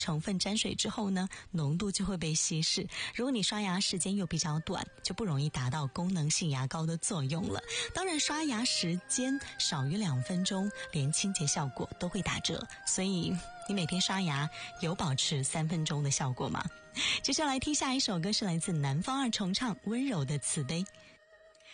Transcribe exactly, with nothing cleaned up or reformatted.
成分沾水之后呢，浓度就会被稀释。如果你刷牙时间又比较短，就不容易达到功能性牙膏的作用了。当然，刷牙时间少于两分钟，连清洁效果都会打折。所以你每天刷牙有保持三分钟的效果吗？接下来听下一首歌是来自南方二重唱《温柔的慈悲》。